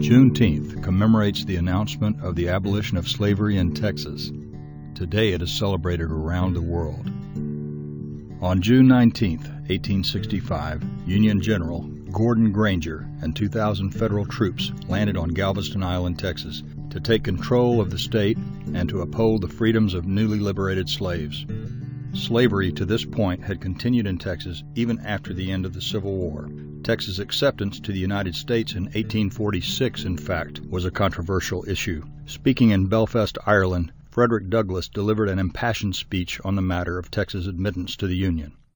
Juneteenth commemorates the announcement of the abolition of slavery in Texas. Today it is celebrated around the world. On June 19, 1865, Union General Gordon Granger and 2,000 federal troops landed on Galveston Island, Texas, to take control of the state and to uphold the freedoms of newly liberated slaves. Slavery to this point had continued in Texas even after the end of the Civil War. Texas' acceptance to the United States in 1846, in fact, was a controversial issue. Speaking in Belfast, Ireland, Frederick Douglass delivered an impassioned speech on the matter of Texas admittance to the Union.